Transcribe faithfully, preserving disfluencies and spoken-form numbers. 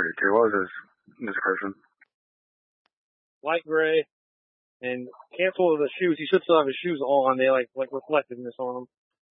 forty-two. What was his description? Light gray. And cancel the shoes. He should still have his shoes on. They like like reflectiveness on them.